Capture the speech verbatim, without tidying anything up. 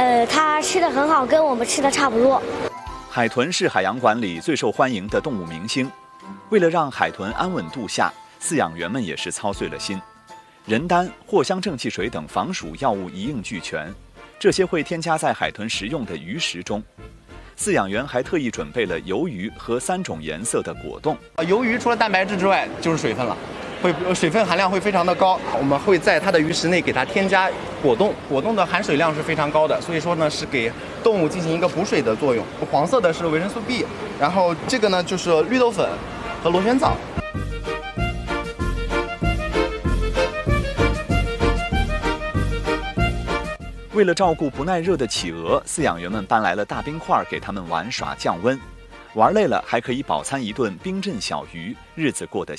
呃，它吃的很好，跟我们吃的差不多。 海豚是海洋馆里最受欢迎的动物明星，为了让海豚安稳度夏，饲养员们也是操碎了心。人丹、藿香正气水等防暑药物一应俱全，这些会添加在海豚食用的鱼食中。饲养员还特意准备了鱿鱼和三种颜色的果冻。 鱿鱼除了蛋白质之外，就是水分了。会水分含量会非常的高，我们会在它的鱼食内给它添加果冻，果冻的含水量是非常高的，所以说呢是给动物进行一个补水的作用。黄色的是维生素 B， 然后这个呢就是绿豆粉和螺旋藻。 为了照顾不耐热的企鹅，饲养员们搬来了大冰块给它们玩耍降温，玩累了还可以饱餐一顿冰镇小鱼，日子过得